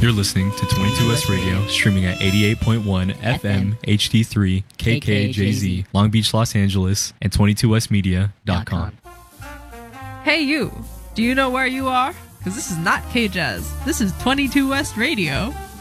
You're listening to 22S Radio, streaming at 88.1 FM HD3 KKJZ, Long Beach, Los Angeles, and 22smedia.com. Hey you, do you know where you are? Because this is not K-Jazz. This is 22 West Radio.